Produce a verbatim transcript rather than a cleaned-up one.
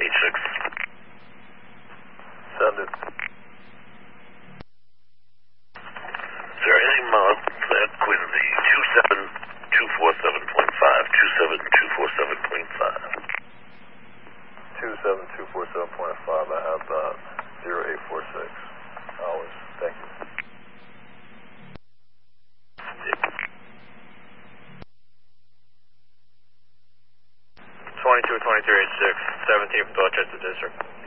eight six. Send it. Sir, any mark at Quincy, two seven two four seven point five, two seven two four seven point five. two seven two four seven point five, I have that. zero eight four six hours. Thank you. twenty-two twenty-three eighty-six, seventeen from Dorchester District.